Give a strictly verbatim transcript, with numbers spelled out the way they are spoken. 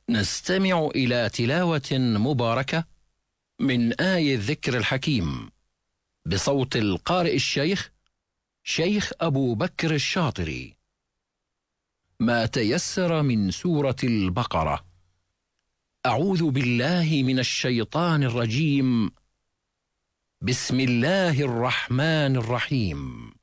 نستمع إلى تلاوة مباركة من آي الذكر الحكيم بصوت القارئ الشيخ شيخ أبو بكر الشاطري. ما تيسر من سورة البقرة. أعوذ بالله من الشيطان الرجيم. بسم الله الرحمن الرحيم.